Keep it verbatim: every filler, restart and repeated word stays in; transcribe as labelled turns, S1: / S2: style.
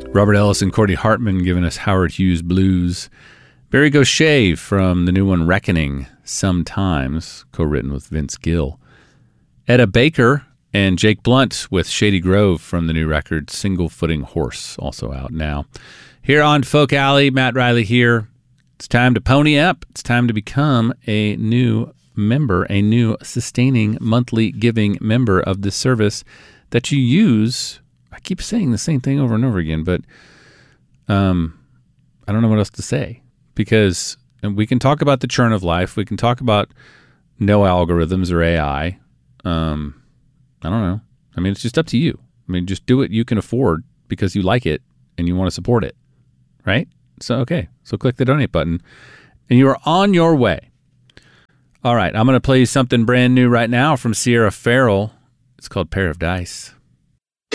S1: Robert Ellis and Cordy Hartman giving us Howard Hughes Blues. Barry Gaucher from the new one Reckoning, Sometimes, co-written with Vince Gill. Etta Baker and Jake Blunt with Shady Grove from the new record Single Footing Horse, also out now. Here on Folk Alley, Matt Riley here. It's time to pony up. It's time to become a new member, a new sustaining monthly giving member of this service that you use. I keep saying the same thing over and over again, but um, I don't know what else to say, because and we can talk about the churn of life. We can talk about no algorithms or A I. Um, I don't know. I mean, it's just up to you. I mean, just do what you can afford because you like it and you want to support it, right? So, okay. So click the donate button and you are on your way. All right. I'm going to play you something brand new right now from Sierra Farrell. It's called Pair of Dice.